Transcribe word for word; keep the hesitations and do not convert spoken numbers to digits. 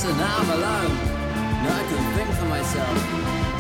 So now I'm alone. Now I can think for myself.